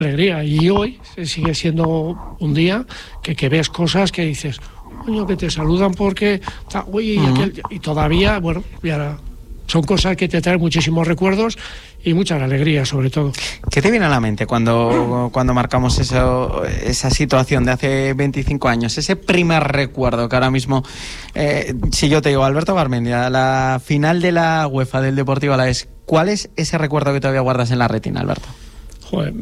alegría, y hoy sigue siendo un día que ves cosas que dices, coño, que te saludan porque y todavía, bueno, ya son cosas que te traen muchísimos recuerdos y mucha alegría, sobre todo. ¿Qué te viene a la mente cuando marcamos esa situación de hace 25 años? Ese primer recuerdo que ahora mismo, si yo te digo, Alberto Garmendia, la final de la UEFA del Deportivo Alavés, ¿cuál es ese recuerdo que todavía guardas en la retina, Alberto? Joder,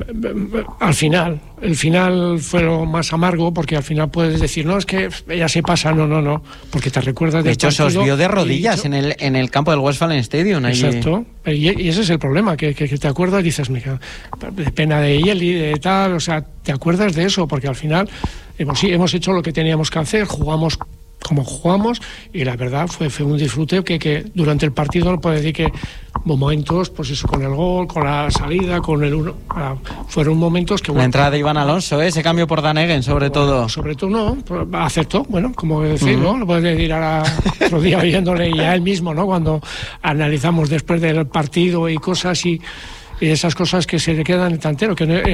el final fue lo más amargo, porque al final puedes decir, no, es que ya se pasa, no, porque te recuerdas del partido. De hecho, se os vio de rodillas en el campo del Westfalen Stadium. Exacto, y ese es el problema, que te acuerdas y dices, mira, de pena de Yeli, de tal, o sea, te acuerdas de eso, porque al final hemos hecho lo que teníamos que hacer, jugamos como jugamos, y la verdad fue un disfrute que durante el partido no puedo decir que momentos, pues eso, con el gol, con la salida, con el uno, fueron momentos que... La entrada de Iván Alonso, ese cambio por Daneggen, sobre todo no, acertó, bueno, como decir, ¿no? Lo puedes decir ahora otro día oyéndole, y a él mismo, ¿no? Cuando analizamos después del partido y cosas y esas cosas que se le quedan en el tintero,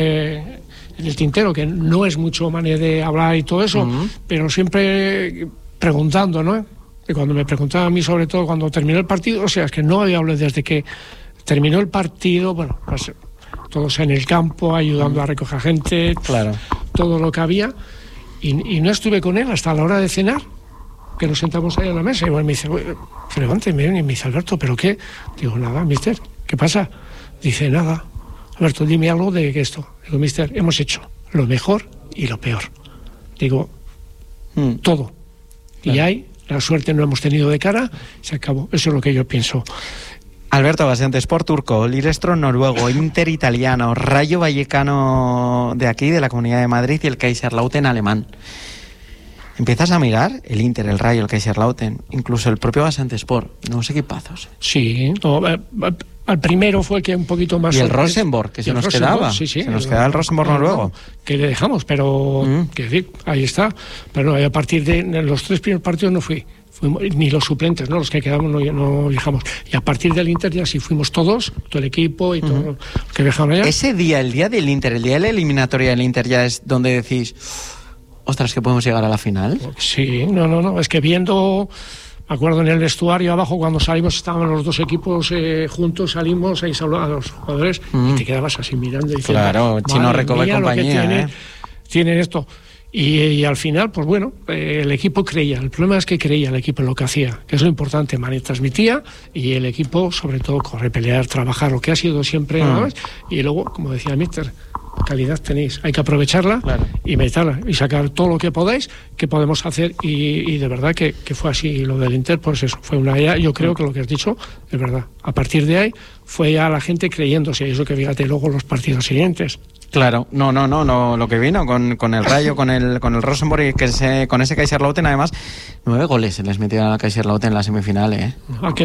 en el tintero, que no es mucho manera de hablar y todo eso, pero siempre preguntando, ¿no? Y cuando me preguntaban a mí, sobre todo cuando terminó el partido, o sea, es que no había hablado desde que terminó el partido, bueno, pues todos en el campo, ayudando a recoger gente, claro, todo lo que había, y no estuve con él hasta la hora de cenar, que nos sentamos ahí en la mesa, y bueno, me dice, se levanta y me dice, Alberto, ¿pero qué? Digo, nada, mister, ¿qué pasa? Dice, nada, Alberto, dime algo de esto. Digo, mister, hemos hecho lo mejor y lo peor. Digo, todo. Claro. Y hay, la suerte no hemos tenido de cara, se acabó. Eso es lo que yo pienso. Alberto Basente, Sport turco, Lillestrøm noruego, Inter italiano, Rayo Vallecano de aquí, de la Comunidad de Madrid, y el Kaiserslautern alemán. Empiezas a mirar el Inter, el Rayo, el Kaiserslautern, incluso el propio Basente Sport, unos equipazos. Sí, al primero fue el que un poquito más... Y el Rosenborg, que se nos quedaba. Sí, se nos quedaba el Rosenborg noruego. Que le dejamos, pero... que decir, ahí está. Pero a partir de los 3 primeros partidos no fuimos, ni los suplentes, ¿no? Los que quedamos no viajamos. Y a partir del Inter ya sí fuimos todos, todo el equipo y todo lo que viajamos allá. Ese día, el día del Inter, el día de la eliminatoria del Inter, ya es donde decís, ostras, que podemos llegar a la final. Sí, no, es que viendo... Me acuerdo en el vestuario abajo, cuando salimos, estaban los dos equipos juntos, salimos ahí a los jugadores y te quedabas así mirando y diciendo, claro, Chino Recoba y compañía, tienen esto. Y al final, pues bueno, el equipo creía. El problema es que creía el equipo en lo que hacía, que es lo importante. Mani transmitía y el equipo, sobre todo, correr, pelear, trabajar, lo que ha sido siempre. Y luego, como decía el míster, calidad tenéis, hay que aprovecharla, claro, y meterla y sacar todo lo que podáis, que podemos hacer, y de verdad que fue así. Lo del Inter, pues eso, fue una idea. Yo creo que lo que has dicho es verdad. A partir de ahí fue ya la gente creyéndose, eso que fíjate luego los partidos siguientes. Claro, no, lo que vino con el Rayo, con el Rosenborg y con ese Kaiserslautern, además, 9 goles se les metieron a Kaiserslautern en la semifinal,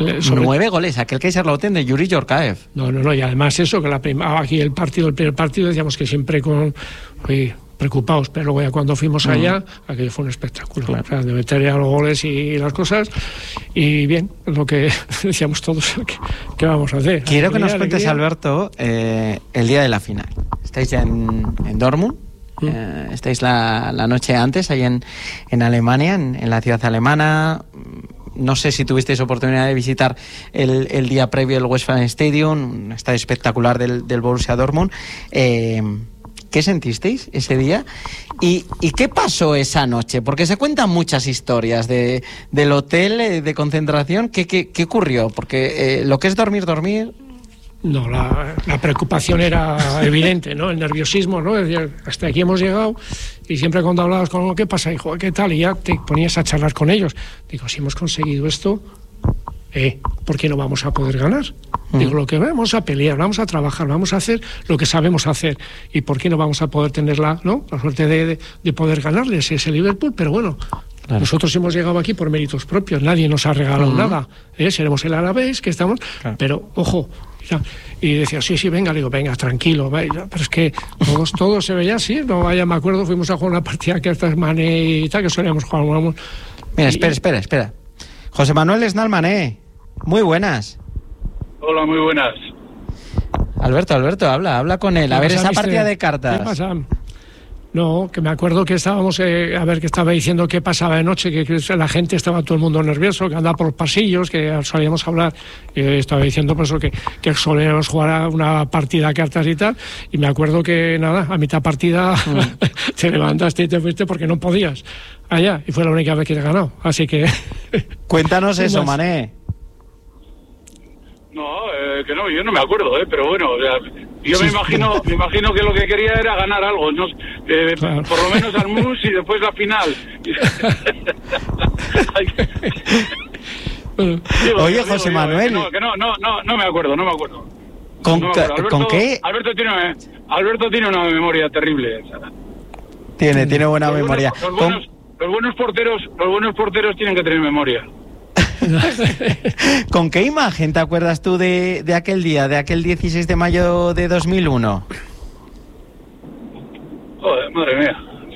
9 goles, aquel Kaiserslautern de Yuri Yorkaev. No, y además eso, que aquí el primer partido decíamos que siempre preocupados, pero luego ya cuando fuimos allá, aquello fue un espectáculo, claro. O sea, de meter ya los goles y las cosas, y bien, lo que decíamos todos, ¿qué vamos a hacer? Quiero que nos cuentes, Alberto, el día de la final. Estáis ya en Dortmund, estáis la noche antes, ahí en Alemania, en la ciudad alemana. No sé si tuvisteis oportunidad de visitar el día previo el Westfalen Stadium, un estadio espectacular del Borussia Dortmund. ¿Qué sentisteis ese día? ¿Y qué pasó esa noche? Porque se cuentan muchas historias del hotel de concentración. ¿Qué ocurrió? Porque lo que es dormir... No, la preocupación era evidente, ¿no? El nerviosismo, ¿no? Hasta aquí hemos llegado, y siempre cuando hablabas con uno, ¿qué pasa, hijo? ¿Qué tal? Y ya te ponías a charlar con ellos. Digo, si hemos conseguido esto, ¿por qué no vamos a poder ganar? Digo, lo que vamos a pelear, vamos a trabajar, vamos a hacer lo que sabemos hacer. ¿Y por qué no vamos a poder tener la suerte de poder ganarles ese Liverpool? Pero bueno, claro, nosotros hemos llegado aquí por méritos propios, nadie nos ha regalado nada. Seremos el Alavés, que estamos, claro, pero ojo. Y decía, sí, venga, le digo, venga, tranquilo, vaya. Pero es que todos se veía así, no vaya, me acuerdo, fuimos a jugar una partida que estas Mané y tal, que solíamos jugar. Mira, espera. José Manuel Esnal Mané, muy buenas. Hola, muy buenas. Alberto, habla con él. A ver esa partida de cartas. ¿Qué pasa? No, que me acuerdo que estábamos, a ver, que estaba diciendo qué pasaba de noche, que la gente estaba todo el mundo nervioso, que andaba por los pasillos, que solíamos hablar, y estaba diciendo pues que solíamos jugar una partida de cartas y tal, y me acuerdo que nada, a mitad partida te levantaste y te fuiste porque no podías allá, y fue la única vez que he ganado, así que... Cuéntanos eso, Mané. No, que no, yo no me acuerdo, pero bueno, o sea, yo me imagino que lo que quería era ganar algo, ¿no? Claro. Por lo menos al MUS y después la final. Oye, José Manuel. No me acuerdo. ¿Con qué? Alberto tiene una memoria terrible. Tiene buena memoria. Los buenos porteros tienen que tener memoria. ¿Con qué imagen te acuerdas tú de aquel día, de aquel 16 de mayo de 2001? Joder, madre mía.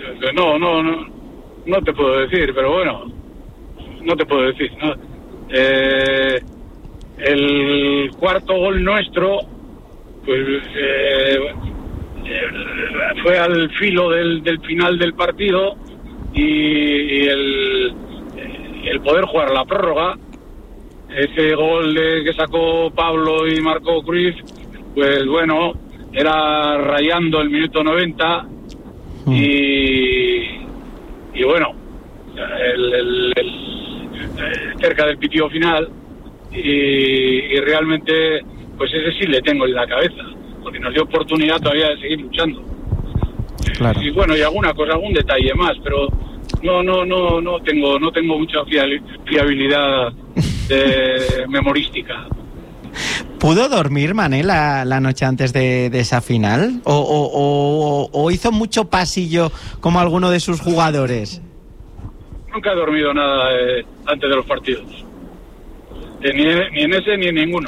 No te puedo decir, pero bueno, no te puedo decir, ¿no? El cuarto gol nuestro, pues fue al filo del final del partido y el poder jugar la prórroga, ese gol que sacó Pablo y marcó Cruyff, pues bueno, era rayando el minuto 90 y bueno, cerca del pitido final y realmente pues ese sí le tengo en la cabeza, porque nos dio oportunidad todavía de seguir luchando. Claro. Y bueno, y algún detalle más, pero no tengo mucha fiabilidad memorística. ¿Pudo dormir Mané la noche antes de esa final? ¿O hizo mucho pasillo como alguno de sus jugadores? Nunca he dormido nada antes de los partidos. Ni en ese ni en ninguno.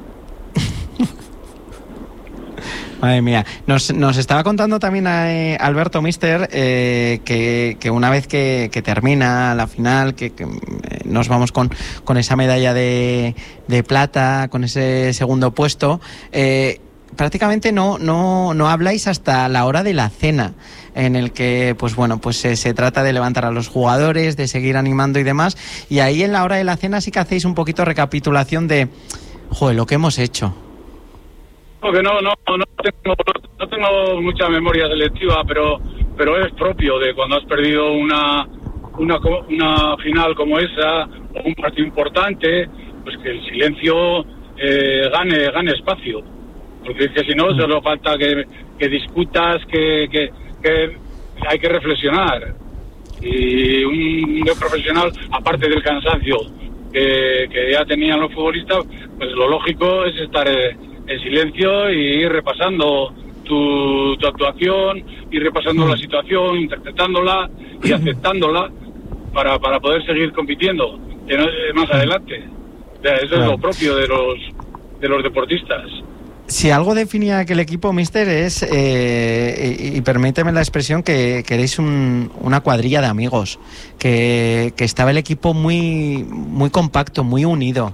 Madre mía, nos estaba contando también Alberto Mister que una vez que termina la final, que nos vamos con esa medalla de plata, con ese segundo puesto, prácticamente no habláis hasta la hora de la cena, en el que pues bueno, pues se trata de levantar a los jugadores, de seguir animando y demás, y ahí en la hora de la cena sí que hacéis un poquito recapitulación de lo que hemos hecho. Porque no tengo mucha memoria selectiva, pero es propio de cuando has perdido una final como esa, o un partido importante, pues que el silencio gane espacio, porque es que si no solo falta que discutas, que hay que reflexionar, y un profesional, aparte del cansancio que ya tenían los futbolistas, pues lo lógico es estar en silencio y ir repasando tu actuación, ir repasando la situación, interpretándola y aceptándola para poder seguir compitiendo más adelante. O sea, eso es lo propio de los deportistas. Si algo definía aquel equipo, Mister, es, y permíteme la expresión, que erais una cuadrilla de amigos, que estaba el equipo muy, muy compacto, muy unido.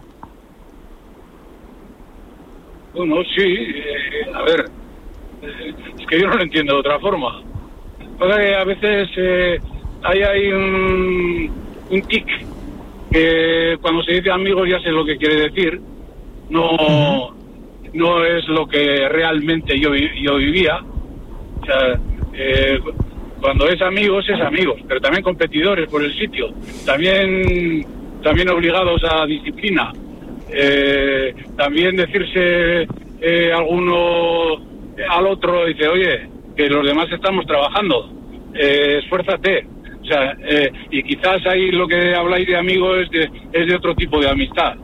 Bueno, sí, a ver, es que yo no lo entiendo de otra forma. A veces hay un tic que cuando se dice amigos ya sé lo que quiere decir, no es lo que realmente yo vivía. O sea, cuando es amigos, pero también competidores por el sitio, también obligados a disciplina. También decirse alguno al otro, dice, oye, que los demás estamos trabajando, esfuérzate. O sea, y quizás ahí lo que habláis de amigos es de otro tipo de amistad.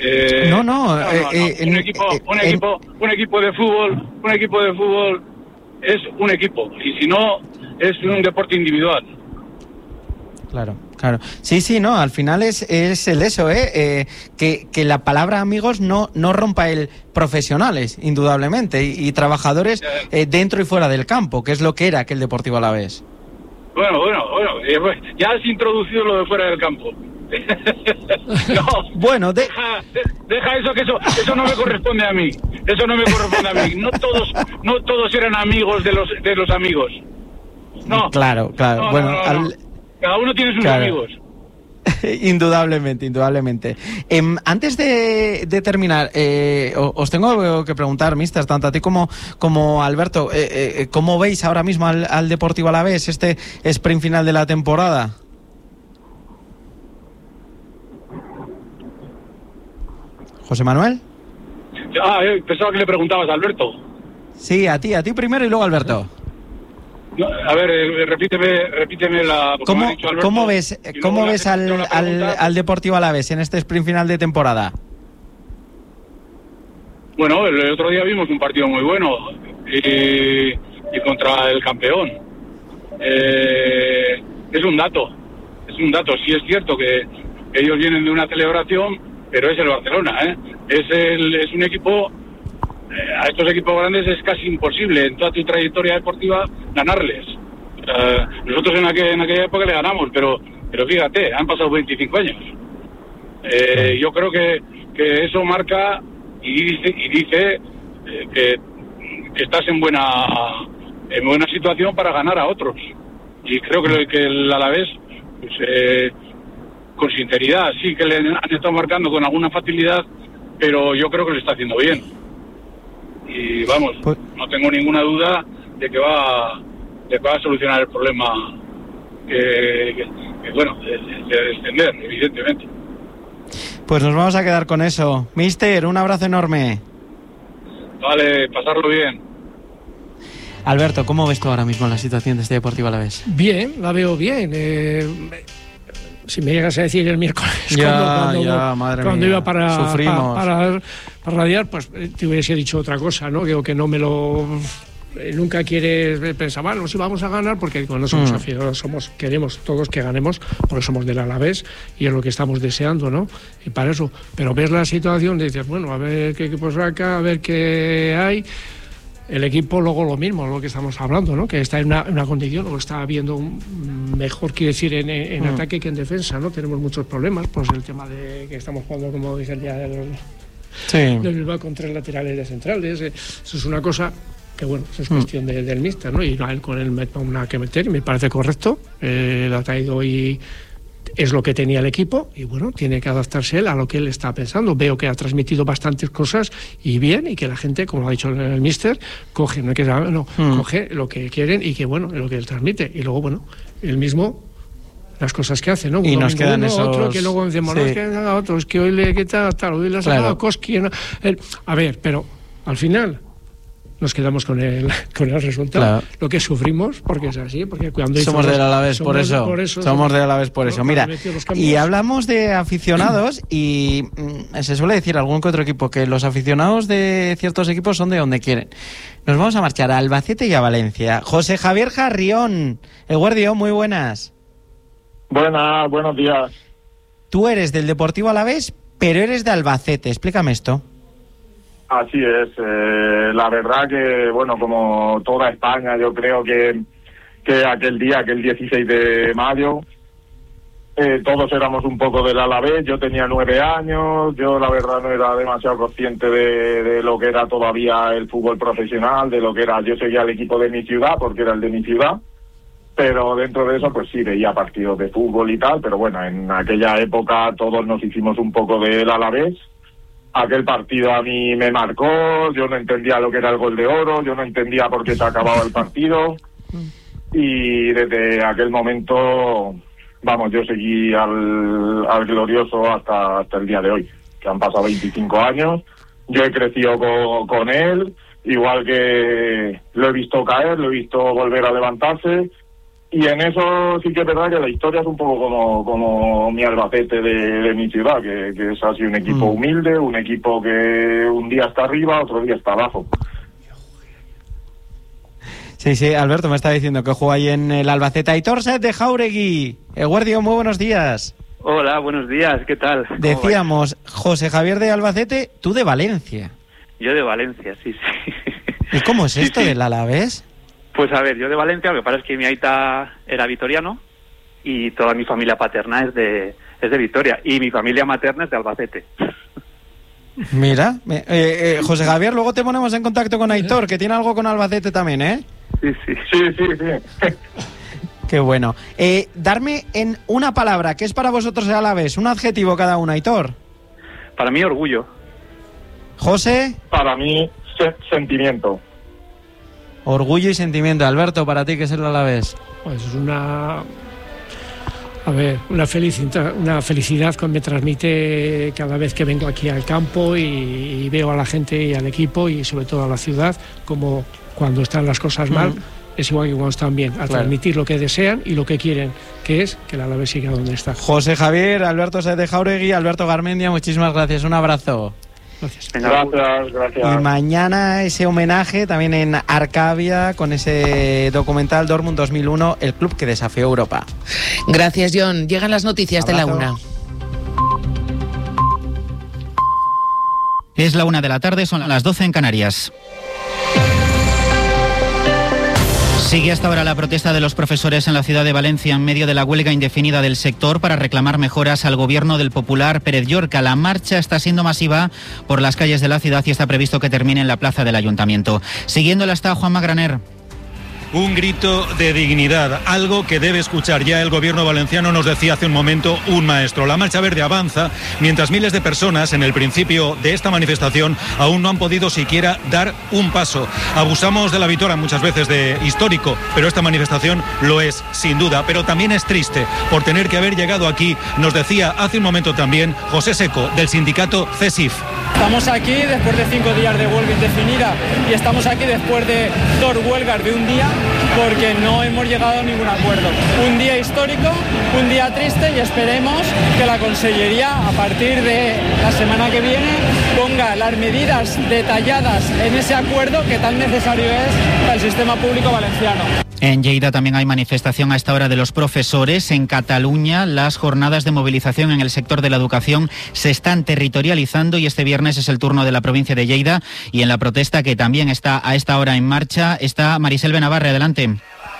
Un equipo de fútbol es un equipo, y si no, es un deporte individual. Claro. Sí, no, al final es el eso, que la palabra amigos no rompa el profesionales, indudablemente, y trabajadores dentro y fuera del campo, que es lo que era aquel Deportivo Alavés. Bueno, ya has introducido lo de fuera del campo. No, bueno, deja eso, que eso no me corresponde a mí. Eso no me corresponde a mí. No todos eran amigos de los amigos. No. Claro. No, bueno, no. Cada uno tiene sus amigos. Indudablemente. Antes de terminar, os tengo que preguntar, mister, tanto a ti como a Alberto, ¿cómo veis ahora mismo al Deportivo Alavés, este sprint final de la temporada? ¿José Manuel? Pensaba que le preguntabas a Alberto. Sí, a ti primero y luego a Alberto. No, a ver, repíteme la... ¿Cómo ves al Deportivo Alavés en este sprint final de temporada? Bueno, el otro día vimos un partido muy bueno y contra el campeón. Es un dato. Sí es cierto que ellos vienen de una celebración, pero es el Barcelona, ¿eh? Es un equipo... a estos equipos grandes es casi imposible en toda tu trayectoria deportiva ganarles. Nosotros en aquella época le ganamos, pero fíjate, han pasado 25 años. Yo creo que eso marca y dice que estás en buena situación para ganar a otros. Y creo que el Alavés, pues, con sinceridad, sí que le han estado marcando con alguna facilidad, pero yo creo que lo está haciendo bien. Y vamos, no tengo ninguna duda de que va a solucionar el problema de descender, evidentemente. Pues nos vamos a quedar con eso. Mister, un abrazo enorme. Vale, pasarlo bien. Alberto, ¿cómo ves tú ahora mismo la situación de este Deportivo Alavés? Bien, la veo bien. Si me llegas a decir el miércoles cuando iba para radiar, pues te hubiese dicho otra cosa, ¿no? Que no me lo... Nunca quieres pensar, bueno, si vamos a ganar, porque cuando somos aficionados queremos todos que ganemos, porque somos del Alavés y es lo que estamos deseando, ¿no? Y para eso, pero ves la situación, dices, bueno, a ver qué equipos saca, a ver qué hay. El equipo, luego lo mismo, lo que estamos hablando, ¿no? Que está en una condición, o está viendo mejor, quiero decir, en ataque que en defensa, ¿no? Tenemos muchos problemas, pues el tema de que estamos jugando, como dije el día del Bilbao, con 3 laterales de centrales, eso es una cosa que, bueno, eso es cuestión del míster, ¿no? Y a él con él me tengo nada que meter y me parece correcto, lo ha traído y es lo que tenía el equipo y bueno, tiene que adaptarse él a lo que él está pensando. Veo que ha transmitido bastantes cosas y bien, y que la gente, como ha dicho el míster, coge coge lo que quieren y que bueno, lo que él transmite. Y luego, bueno, él mismo, las cosas que hace, ¿no? Y nos quedan esos... otro, que luego decimos, no, es que haga otro, es que hoy le quita tal, hoy le ha sacado a Koski, ¿no? A ver, pero al final nos quedamos con el resultado, lo que sufrimos, porque es así, porque cuando somos del Alavés, por eso somos del Alavés, por eso. Mira, y hablamos de aficionados y se suele decir algún que otro equipo que los aficionados de ciertos equipos son de donde quieren. Nos vamos a marchar a Albacete y a Valencia. José Javier Jarrión, Eguerdio, muy buenas. Buenas, buenos días. Tú eres del Deportivo Alavés, pero eres de Albacete, explícame esto. Así es, la verdad que, bueno, como toda España, yo creo que aquel 16 de mayo, todos éramos un poco del Alavés. Yo tenía 9 años, yo la verdad no era demasiado consciente de lo que era todavía el fútbol profesional, de lo que era, yo seguía el equipo de mi ciudad, porque era el de mi ciudad, pero dentro de eso pues sí veía partidos de fútbol y tal, pero bueno, en aquella época todos nos hicimos un poco del Alavés. Aquel partido a mí me marcó, yo no entendía lo que era el gol de oro, yo no entendía por qué se acababa el partido y desde aquel momento, vamos, yo seguí al glorioso hasta el día de hoy, que han pasado 25 años, yo he crecido con él, igual que lo he visto caer, lo he visto volver a levantarse. Y en eso sí que es verdad que la historia es un poco como mi Albacete de mi ciudad, que es así un equipo humilde, un equipo que un día está arriba, otro día está abajo. Sí, Alberto me está diciendo que juega ahí en el Albacete. Aitor Sáez de Jáuregui. Eguerdio, muy buenos días. Hola, buenos días, ¿qué tal? Decíamos, José Javier de Albacete, tú de Valencia. Yo de Valencia, sí. ¿Y cómo es esto del Alavés? Pues a ver, yo de Valencia, lo que pasa es que mi aita era vitoriano y toda mi familia paterna es de Vitoria, y mi familia materna es de Albacete. Mira, José Javier, luego te ponemos en contacto con Aitor, que tiene algo con Albacete también, ¿eh? Sí. Qué bueno. Darme en una palabra, ¿qué es para vosotros el Alavés? Un adjetivo cada uno, Aitor. Para mí, orgullo. José. Para mí, sentimiento. Orgullo y sentimiento. Alberto, para ti, ¿qué es el Alavés? Pues es una felicidad que me transmite cada vez que vengo aquí al campo y veo a la gente y al equipo y sobre todo a la ciudad, como cuando están las cosas mal, es igual que cuando están bien, a transmitir lo que desean y lo que quieren, que es que el Alavés siga donde está. José Javier, Alberto Sáez de Jauregui, Alberto Garmendia, muchísimas gracias, un abrazo. Gracias. Gracias. Y mañana ese homenaje también en Arcavia con ese documental Dortmund 2001, el club que desafió Europa. Gracias, John. Llegan las noticias de la 1. Es la 1 de la tarde, son las 12 en Canarias. Sigue hasta ahora la protesta de los profesores en la ciudad de Valencia en medio de la huelga indefinida del sector para reclamar mejoras al gobierno del popular Pérez Llorca. La marcha está siendo masiva por las calles de la ciudad y está previsto que termine en la plaza del Ayuntamiento. Siguiéndola está Juanma Graner. Un grito de dignidad, algo que debe escuchar ya el gobierno valenciano, nos decía hace un momento un maestro. La Marcha Verde avanza mientras miles de personas en el principio de esta manifestación aún no han podido siquiera dar un paso. Abusamos de la vitola muchas veces de histórico, pero esta manifestación lo es sin duda, pero también es triste por tener que haber llegado aquí, nos decía hace un momento también José Seco del sindicato CESIF. Estamos aquí después de 5 días de huelga indefinida y estamos aquí después de 2 huelgas de un día porque no hemos llegado a ningún acuerdo. Un día histórico, un día triste y esperemos que la Consellería a partir de la semana que viene ponga las medidas detalladas en ese acuerdo que tan necesario es para el sistema público valenciano. En Lleida también hay manifestación a esta hora de los profesores. En Cataluña, las jornadas de movilización en el sector de la educación se están territorializando y este viernes es el turno de la provincia de Lleida. Y en la protesta, que también está a esta hora en marcha, está Marisel Benavarre. Adelante.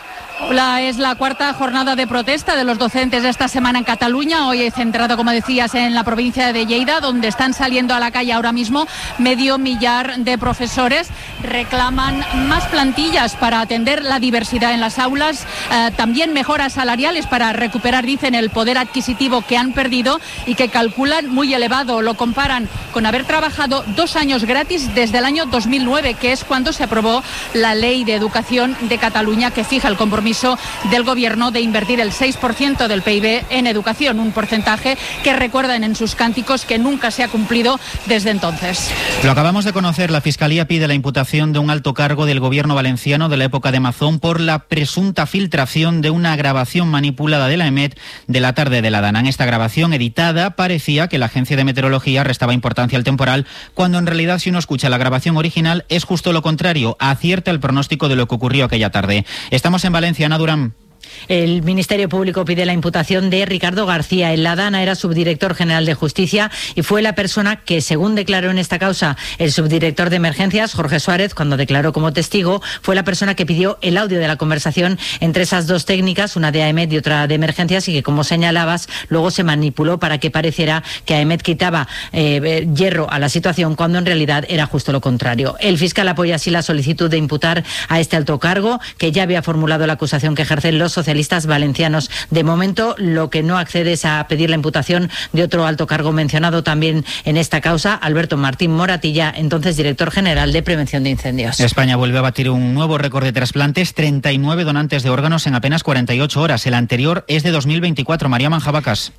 Es la 4ª jornada de protesta de los docentes de esta semana en Cataluña, hoy centrado, como decías, en la provincia de Lleida, donde están saliendo a la calle ahora mismo 500.000 de profesores. Reclaman más plantillas para atender la diversidad en las aulas, también mejoras salariales para recuperar, dicen, el poder adquisitivo que han perdido y que calculan muy elevado. Lo comparan con haber trabajado 2 años gratis desde el año 2009, que es cuando se aprobó la Ley de Educación de Cataluña, que fija el compromiso del gobierno de invertir el 6% del PIB en educación, un porcentaje que recuerdan en sus cánticos que nunca se ha cumplido desde entonces. Lo acabamos de conocer, la Fiscalía pide la imputación de un alto cargo del gobierno valenciano de la época de Mazón por la presunta filtración de una grabación manipulada de la EMET de la tarde de la Dana. En esta grabación editada parecía que la Agencia de Meteorología restaba importancia al temporal, cuando en realidad, si uno escucha la grabación original, es justo lo contrario, acierta el pronóstico de lo que ocurrió aquella tarde. Estamos en Valencia. Ana Durán. El Ministerio Público pide la imputación de Ricardo García. En la Dana era subdirector general de Justicia y fue la persona que, según declaró en esta causa el subdirector de Emergencias, Jorge Suárez, cuando declaró como testigo, fue la persona que pidió el audio de la conversación entre esas dos técnicas, una de AEMET y otra de Emergencias, y que, como señalabas, luego se manipuló para que pareciera que AEMET quitaba hierro a la situación, cuando en realidad era justo lo contrario. El fiscal apoya así la solicitud de imputar a este alto cargo, que ya había formulado la acusación que ejercen los socialistas valencianos. De momento, lo que no accede es a pedir la imputación de otro alto cargo mencionado también en esta causa, Alberto Martín Moratilla, entonces director general de Prevención de Incendios. España vuelve a batir un nuevo récord de trasplantes, 39 donantes de órganos en apenas 48 horas. El anterior es de 2024. María Manjabacas.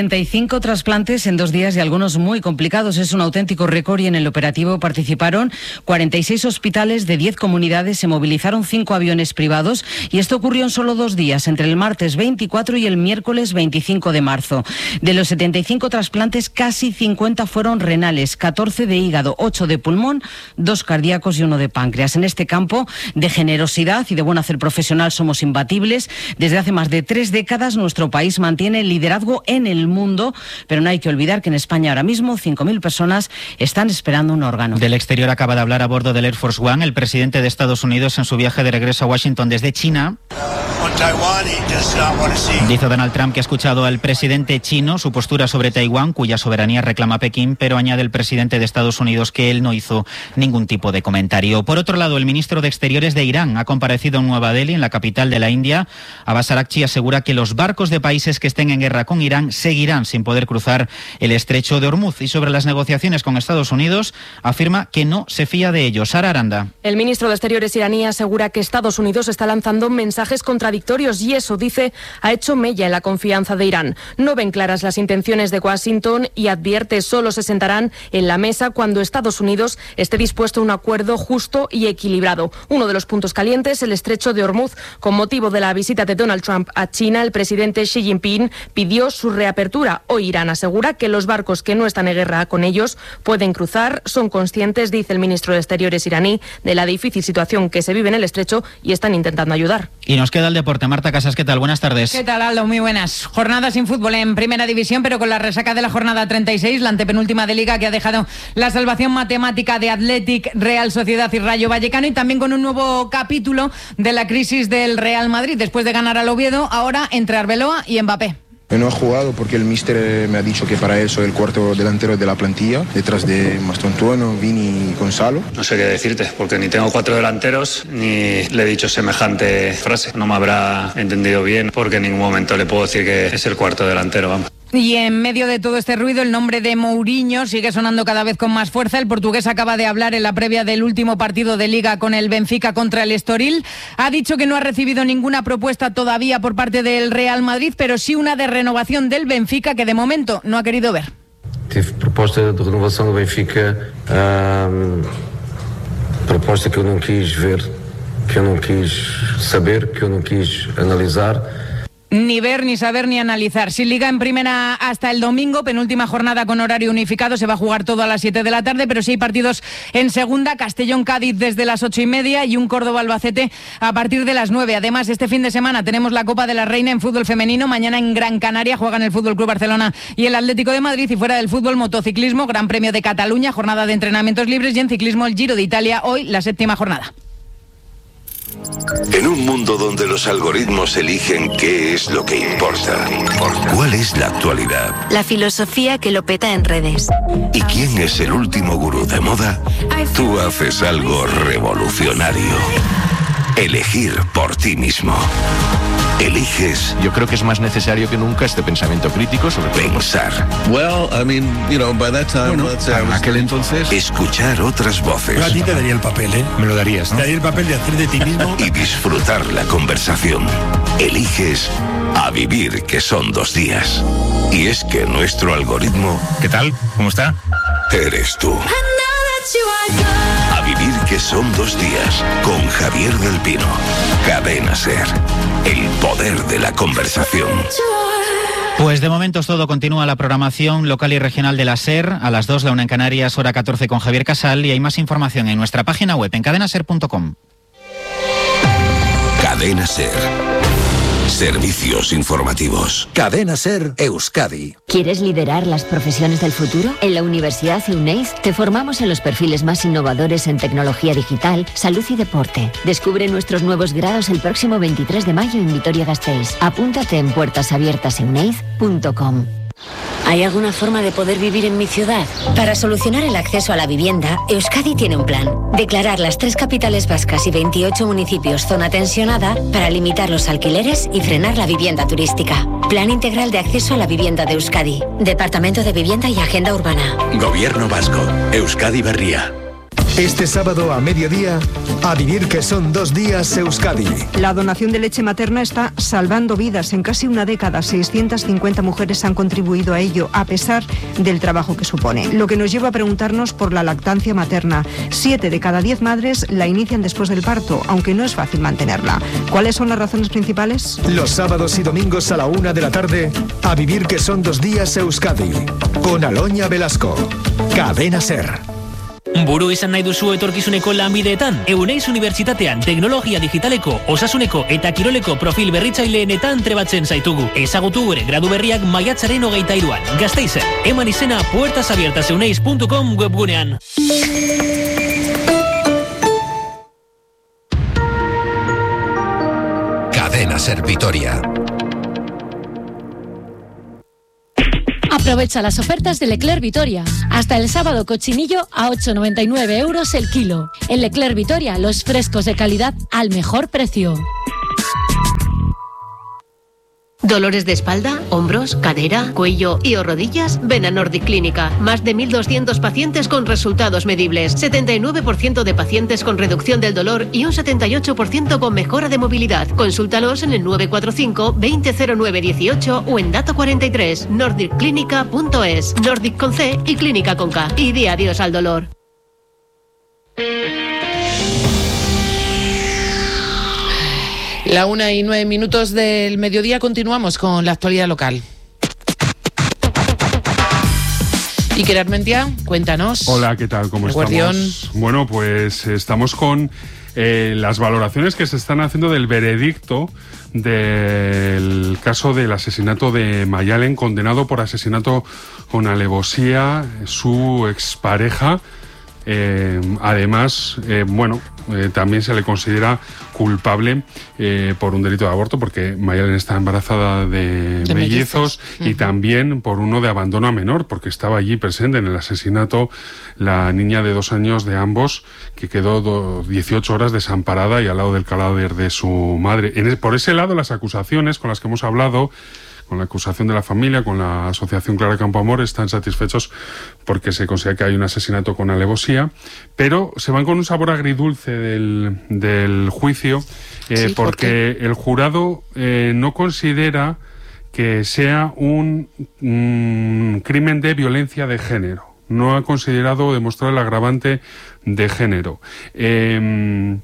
75 trasplantes en 2 días y algunos muy complicados. Es un auténtico récord y en el operativo participaron 46 hospitales de 10 comunidades, se movilizaron 5 aviones privados y esto ocurrió en solo 2 días, entre el martes 24 y el miércoles 25 de marzo. De los 75 trasplantes, casi 50 fueron renales, 14 de hígado, 8 de pulmón, 2 cardíacos y 1 de páncreas. En este campo de generosidad y de buen hacer profesional somos imbatibles. Desde hace más de 3 décadas nuestro país mantiene el liderazgo en el mundo, pero no hay que olvidar que en España ahora mismo 5.000 personas están esperando un órgano. Del exterior acaba de hablar a bordo del Air Force One el presidente de Estados Unidos en su viaje de regreso a Washington desde China. Dice Donald Trump que ha escuchado al presidente chino su postura sobre Taiwán, cuya soberanía reclama Pekín, pero añade el presidente de Estados Unidos que él no hizo ningún tipo de comentario. Por otro lado, el ministro de Exteriores de Irán ha comparecido en Nueva Delhi, en la capital de la India. Abbas Araghchi asegura que los barcos de países que estén en guerra con Irán seguirán sin poder cruzar el estrecho de Hormuz. Y sobre las negociaciones con Estados Unidos, afirma que no se fía de ellos. Sara Aranda. El ministro de Exteriores iraní asegura que Estados Unidos está lanzando mensajes contradictorios y eso, dice, ha hecho mella en la confianza de Irán. No ven claras las intenciones de Washington y advierte solo se sentarán en la mesa cuando Estados Unidos esté dispuesto a un acuerdo justo y equilibrado. Uno de los puntos calientes, el estrecho de Hormuz. Con motivo de la visita de Donald Trump a China, el presidente Xi Jinping pidió su reapertura. Hoy Irán asegura que los barcos que no están en guerra con ellos pueden cruzar. Son conscientes, dice el ministro de Exteriores iraní, de la difícil situación que se vive en el estrecho y están intentando ayudar. Y nos queda el deporte. Marta Casas, ¿qué tal? Buenas tardes. ¿Qué tal, Aldo? Muy buenas. Jornada sin fútbol en Primera División, pero con la resaca de la jornada 36, la antepenúltima de Liga, que ha dejado la salvación matemática de Athletic, Real Sociedad y Rayo Vallecano, y también con un nuevo capítulo de la crisis del Real Madrid. Después de ganar al Oviedo, ahora entre Arbeloa y Mbappé. No he jugado porque el míster me ha dicho que para él soy el cuarto delantero de la plantilla, detrás de Mastrotuono, Vini y Gonzalo. No sé qué decirte, porque ni tengo 4 delanteros, ni le he dicho semejante frase. No me habrá entendido bien, porque en ningún momento le puedo decir que es el cuarto delantero, vamos. Y en medio de todo este ruido, el nombre de Mourinho sigue sonando cada vez con más fuerza. El portugués acaba de hablar en la previa del último partido de Liga con el Benfica contra el Estoril. Ha dicho que no ha recibido ninguna propuesta todavía por parte del Real Madrid, pero sí una de renovación del Benfica que de momento no ha querido ver. Tive proposta de renovação do Benfica, proposta que eu não quis ver, que eu não quis saber, que eu não quis analisar. Ni ver, ni saber, ni analizar. Sin Liga en Primera hasta el domingo, penúltima jornada con horario unificado, se va a jugar todo a las 7 de la tarde, pero sí hay partidos en Segunda, Castellón-Cádiz desde las 8:30 y un Córdoba-Albacete a partir de las 9. Además, este fin de semana tenemos la Copa de la Reina en fútbol femenino. Mañana en Gran Canaria juegan el Fútbol Club Barcelona y el Atlético de Madrid, y fuera del fútbol, motociclismo, Gran Premio de Cataluña, jornada de entrenamientos libres, y en ciclismo el Giro de Italia, hoy la 7ª jornada. En un mundo donde los algoritmos eligen qué es lo que importa, ¿cuál es la actualidad? La filosofía que lo peta en redes. ¿Y quién es el último gurú de moda? Tú haces algo revolucionario. Elegir por ti mismo. Eliges. Yo creo que es más necesario que nunca este pensamiento crítico sobre pensar. Well, I mean, you know, by that time, en aquel entonces, escuchar otras voces. Yo a ti te daría el papel, ¿eh? Me lo darías, ¿no? Te daría el papel de hacer de ti mismo y disfrutar la conversación. Eliges a vivir, que son 2 días. Y es que nuestro algoritmo, ¿qué tal? ¿Cómo está? Eres tú. A vivir, que son 2 días, con Javier del Pino. Cadena SER. El poder de la conversación. Pues de momento es todo. Continúa la programación local y regional de la SER. A las 2, la 1 en Canarias, hora 14 con Javier Casal. Y hay más información en nuestra página web, en cadenaser.com. Cadena SER. Servicios informativos. Cadena SER Euskadi. ¿Quieres liderar las profesiones del futuro? En la Universidad Euneiz te formamos en los perfiles más innovadores en tecnología digital, salud y deporte. Descubre nuestros nuevos grados el próximo 23 de mayo en Vitoria-Gasteiz. Apúntate en puertasabiertaseuneiz.com. ¿Hay alguna forma de poder vivir en mi ciudad? Para solucionar el acceso a la vivienda, Euskadi tiene un plan. Declarar las 3 capitales vascas y 28 municipios zona tensionada para limitar los alquileres y frenar la vivienda turística. Plan integral de acceso a la vivienda de Euskadi. Departamento de Vivienda y Agenda Urbana. Gobierno vasco. Euskadi Berria. Este sábado a mediodía, a vivir, que son 2 días Euskadi. La donación de leche materna está salvando vidas. En casi una década, 650 mujeres han contribuido a ello, a pesar del trabajo que supone. Lo que nos lleva a preguntarnos por la lactancia materna. 7 de cada 10 madres la inician después del parto, aunque no es fácil mantenerla. ¿Cuáles son las razones principales? Los sábados y domingos a la 1 de la tarde, a vivir, que son 2 días Euskadi. Con Aloña Velasco. Cadena SER. Buru izan nahi duzu etorkizuneko lanbideetan? Euneiz Unibertsitatean teknologia digitaleko, osasuneko eta kiroleko profil berritzaileenetan trebatzen zaitugu. Ezagutu gure gradu berriak maiatzaren 23an. Gasteizen, eman izena puertasabiertaseuneiz.com webgunean. Cadena Cadena Ser Vitoria. Aprovecha las ofertas de Leclerc Vitoria. Hasta el sábado cochinillo a 8,99 € el kilo. En Leclerc Vitoria, los frescos de calidad al mejor precio. ¿Dolores de espalda, hombros, cadera, cuello y o rodillas? Ven a Nordic Clínica. Más de 1.200 pacientes con resultados medibles. 79% de pacientes con reducción del dolor y un 78% con mejora de movilidad. Consúltalos en el 945 2009 18 o en Dato 43. nordicclinica.es. Nordic con C y Clínica con K. Y di adiós al dolor. La 1:09 del mediodía, continuamos con la actualidad local. Iker Armentia, cuéntanos. Hola, ¿qué tal? ¿Cómo estamos? Bueno, pues estamos con las valoraciones que se están haciendo del veredicto del caso del asesinato de Mayalen, condenado por asesinato con alevosía, su expareja. Además, también se le considera culpable por un delito de aborto, porque Mayalen está embarazada de mellizos, y también por uno de abandono a menor, porque estaba allí presente en el asesinato la niña de 2 años de ambos, que quedó 18 horas desamparada y al lado del cadáver de su madre. Por ese lado, las acusaciones con las que hemos hablado, con la acusación de la familia, con la asociación Clara Campoamor, están satisfechos porque se considera que hay un asesinato con alevosía, pero se van con un sabor agridulce del juicio, porque el jurado no considera que sea un crimen de violencia de género. No ha considerado demostrar el agravante de género. Tenían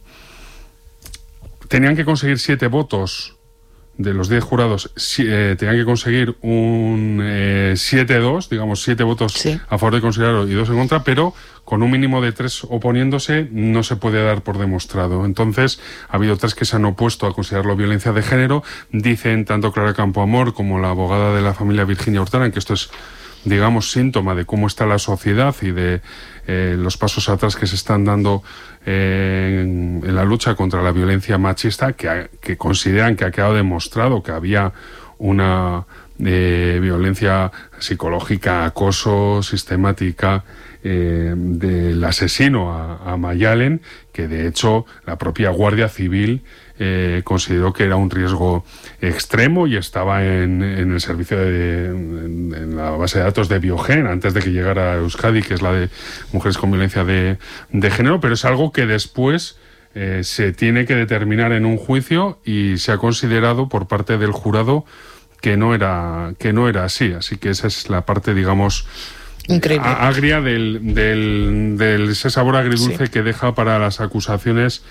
que conseguir 7 votos. De los 10 jurados, tenían que conseguir un 7-2, digamos 7 votos a favor de considerarlo y 2 en contra, pero con un mínimo de 3 oponiéndose no se puede dar por demostrado. Entonces ha habido 3 que se han opuesto a considerarlo violencia de género. Dicen tanto Clara Campoamor como la abogada de la familia Virginia Hurtara que esto es, digamos, síntoma de cómo está la sociedad y de los pasos atrás que se están dando en la lucha contra la violencia machista, que consideran que ha quedado demostrado que había una violencia psicológica, acoso sistemática del asesino a Mayalen, que de hecho la propia Guardia Civil consideró que era un riesgo extremo y estaba en el servicio en la base de datos de Biogen antes de que llegara a Euskadi, que es la de mujeres con violencia de género, pero es algo que después se tiene que determinar en un juicio y se ha considerado por parte del jurado que no era así que esa es la parte, digamos, increíble, agria del ese sabor agridulce que deja para las acusaciones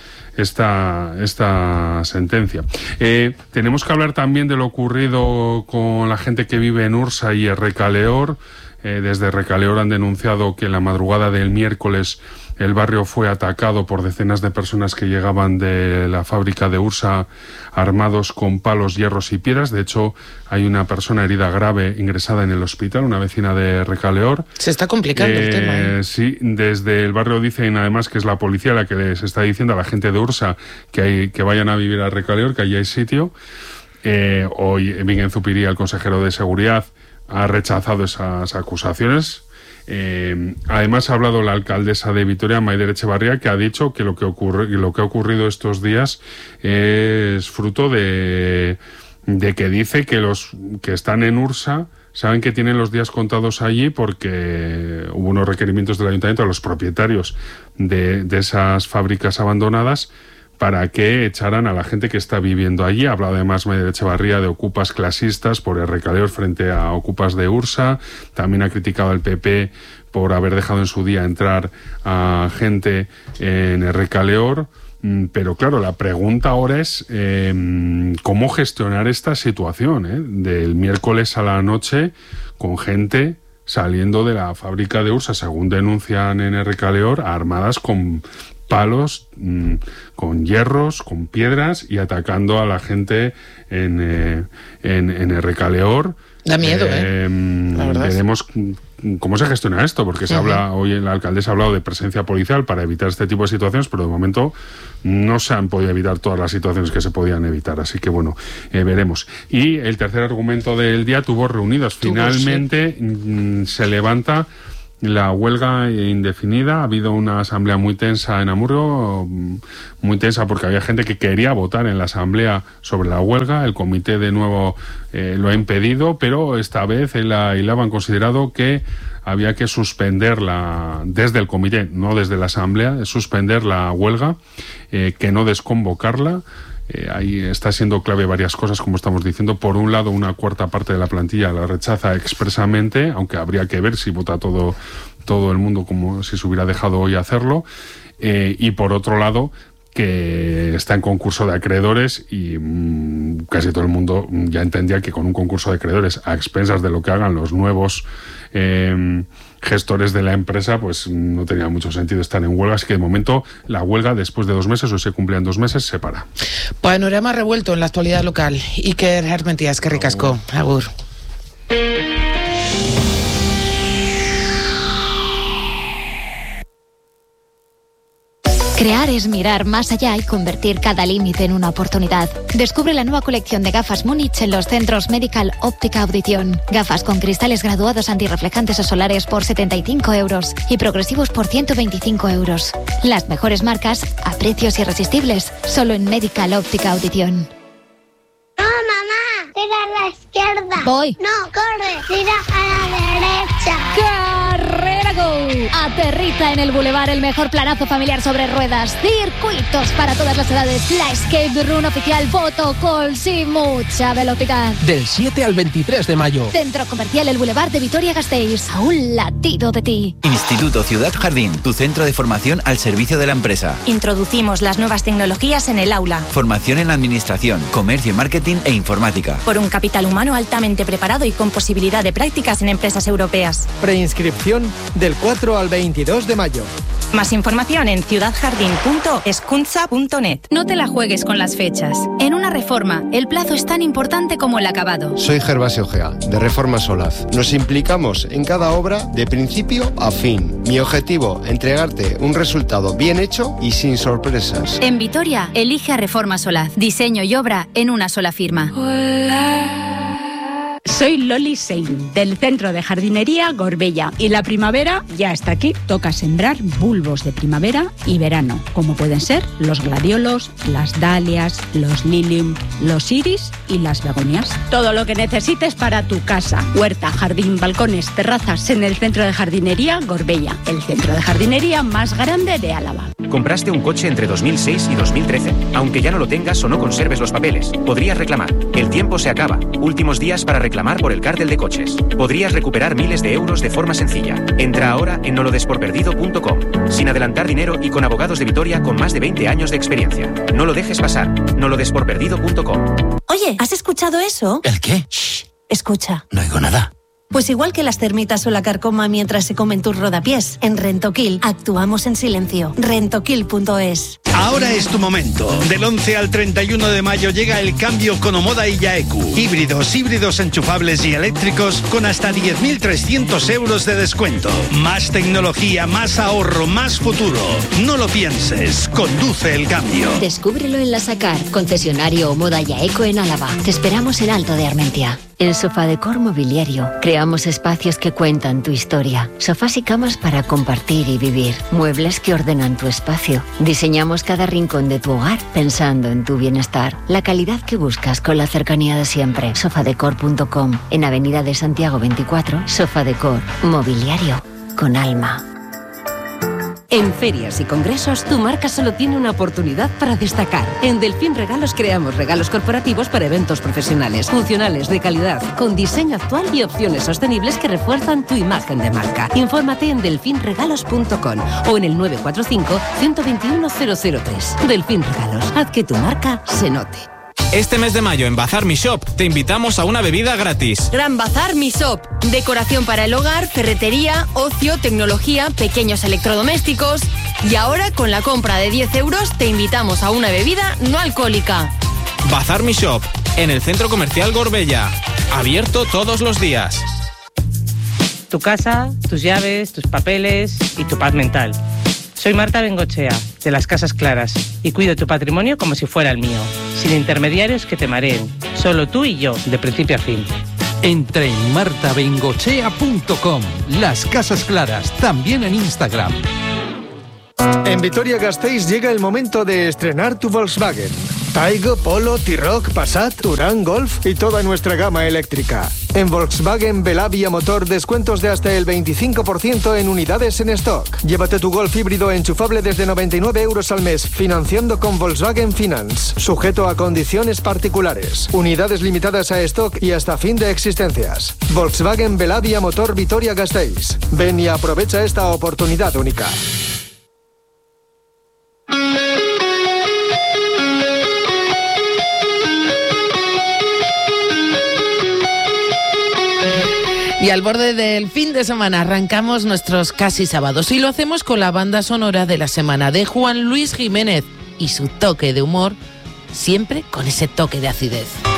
esta sentencia. Tenemos que hablar también de lo ocurrido con la gente que vive en Ursa y Errekaleor. Desde Errekaleor han denunciado que en la madrugada del miércoles el barrio fue atacado por decenas de personas que llegaban de la fábrica de Ursa armados con palos, hierros y piedras. De hecho, hay una persona herida grave ingresada en el hospital, una vecina de Errekaleor. Se está complicando el tema. Sí, desde el barrio dicen además que es la policía la que les está diciendo a la gente de Ursa que vayan a vivir a Errekaleor, que allí hay sitio. Hoy Miguel Zupiría, el consejero de Seguridad, ha rechazado esas acusaciones. Además ha hablado la alcaldesa de Vitoria, Maider Echevarría, que ha dicho que lo que ha ocurrido estos días es fruto de que dice que los que están en Ursa saben que tienen los días contados allí porque hubo unos requerimientos del ayuntamiento a los propietarios de esas fábricas abandonadas para que echaran a la gente que está viviendo allí. Ha hablado además Maider Echevarría de ocupas clasistas por Errekaleor frente a ocupas de Ursa. También ha criticado al PP por haber dejado en su día entrar a gente en Errekaleor. Pero claro, la pregunta ahora es cómo gestionar esta situación, del miércoles a la noche con gente saliendo de la fábrica de Ursa, según denuncian en Errekaleor, armadas con palos, con hierros, con piedras y atacando a la gente en Errekaleor, Da miedo, la verdad. Veremos cómo se gestiona esto, porque se habla, hoy la alcaldesa ha hablado de presencia policial para evitar este tipo de situaciones, pero de momento no se han podido evitar todas las situaciones que se podían evitar, así que bueno, veremos. Y el tercer argumento del día, tubos reunidos. Finalmente se levanta la huelga indefinida. Ha habido una asamblea muy tensa en Amurrio, muy tensa porque había gente que quería votar en la asamblea sobre la huelga. El comité de nuevo lo ha impedido, pero esta vez el AILAB han considerado que había que suspenderla desde el comité, no desde la asamblea, suspender la huelga, que no desconvocarla. Ahí está siendo clave varias cosas, como estamos diciendo. Por un lado, una cuarta parte de la plantilla la rechaza expresamente, aunque habría que ver si vota todo el mundo como si se hubiera dejado hoy hacerlo. Y por otro lado, que está en concurso de acreedores y casi todo el mundo ya entendía que con un concurso de acreedores a expensas de lo que hagan los nuevos gestores de la empresa, pues no tenía mucho sentido estar en huelga, así que de momento la huelga, después de 2 meses, o se cumplían 2 meses, se para. Panorama revuelto en la actualidad local. Iker Armentia, que ricasco. Agur. Crear es mirar más allá y convertir cada límite en una oportunidad. Descubre la nueva colección de gafas Múnich en los centros Medical Óptica Audición. Gafas con cristales graduados antirreflejantes o solares por 75 euros y progresivos por 125 euros. Las mejores marcas a precios irresistibles, solo en Medical Óptica Audición. No, mamá, tira a la izquierda. Voy. No, corre, tira a la derecha. ¡Carrera Go! Aterriza en el Boulevard el mejor planazo familiar sobre ruedas. Circuitos para todas las edades. La Escape Run oficial, protocols y mucha velocidad. Del 7 al 23 de mayo. Centro Comercial El Boulevard de Vitoria-Gasteiz. A un latido de ti. Instituto Ciudad Jardín, tu centro de formación al servicio de la empresa. Introducimos las nuevas tecnologías en el aula. Formación en administración, comercio, marketing e informática. Por un capital humano altamente preparado y con posibilidad de prácticas en empresas europeas. Preinscripción del 4 al 22 de mayo. Más información en ciudadjardín.escuntza.net. No te la juegues con las fechas. En una reforma, el plazo es tan importante como el acabado. Soy Gervasio Gea, de Reformas Solaz. Nos implicamos en cada obra de principio a fin. Mi objetivo, entregarte un resultado bien hecho y sin sorpresas. En Vitoria, elige a Reformas Solaz. Diseño y obra en una sola firma. Soy Loli Sein, del Centro de Jardinería Gorbella, y la primavera ya está aquí. Toca sembrar bulbos de primavera y verano, como pueden ser los gladiolos, las dalias, los lilium, los iris y las begonias. Todo lo que necesites para tu casa, huerta, jardín, balcones, terrazas, en el Centro de Jardinería Gorbella, el centro de jardinería más grande de Álava. ¿Compraste un coche entre 2006 y 2013? Aunque ya no lo tengas o no conserves los papeles, podrías reclamar. El tiempo se acaba. Últimos días para reclamar por el cártel de coches. Podrías recuperar miles de euros de forma sencilla. Entra ahora en nolodesporperdido.com, sin adelantar dinero y con abogados de Vitoria con más de 20 años de experiencia. No lo dejes pasar. nolodesporperdido.com. Oye, ¿has escuchado eso? ¿El qué? Shh, escucha. No oigo nada. Pues igual que las termitas o la carcoma mientras se comen tus rodapiés, en Rentoquil actuamos en silencio. Rentoquil.es. Ahora es tu momento. Del 11 al 31 de mayo llega el cambio con Omoda y Yaeku. Híbridos enchufables y eléctricos con hasta 10.300 euros de descuento. Más tecnología, más ahorro, más futuro. No lo pienses, conduce el cambio. Descúbrelo en La Sacar, concesionario Omoda y Yaeku en Álava. Te esperamos en Alto de Armentia. En Sofadecor Mobiliario creamos espacios que cuentan tu historia. Sofás y camas para compartir y vivir. Muebles que ordenan tu espacio. Diseñamos cada rincón de tu hogar pensando en tu bienestar. La calidad que buscas con la cercanía de siempre. Sofadecor.com. En Avenida de Santiago 24. Sofadecor. Mobiliario con alma. En ferias y congresos, tu marca solo tiene una oportunidad para destacar. En Delfín Regalos creamos regalos corporativos para eventos profesionales, funcionales, de calidad, con diseño actual y opciones sostenibles que refuerzan tu imagen de marca. Infórmate en delfinregalos.com o en el 945-121-003. Delfín Regalos, haz que tu marca se note. Este mes de mayo en Bazar Mi Shop te invitamos a una bebida gratis. Gran Bazar Mi Shop. Decoración para el hogar, ferretería, ocio, tecnología, pequeños electrodomésticos. Y ahora con la compra de 10 euros te invitamos a una bebida no alcohólica. Bazar Mi Shop, en el Centro Comercial Gorbella. Abierto todos los días. Tu casa, tus llaves, tus papeles y tu paz mental. Soy Marta Bengochea, de Las Casas Claras, y cuido tu patrimonio como si fuera el mío, sin intermediarios que te mareen, solo tú y yo, de principio a fin. Entra en martabengochea.com. Las Casas Claras, también en Instagram. En Vitoria-Gasteiz llega el momento de estrenar tu Volkswagen. Taigo, Polo, T-Roc, Passat, Touran, Golf y toda nuestra gama eléctrica. En Volkswagen Belavia Motor, descuentos de hasta el 25% en unidades en stock. Llévate tu Golf híbrido enchufable desde 99 euros al mes, financiando con Volkswagen Finance. Sujeto a condiciones particulares. Unidades limitadas a stock y hasta fin de existencias. Volkswagen Belavia Motor Vitoria-Gasteiz. Ven y aprovecha esta oportunidad única. Y al borde del fin de semana arrancamos nuestros casi sábados y lo hacemos con la banda sonora de la semana de Juan Luis Jiménez y su toque de humor, siempre con ese toque de acidez.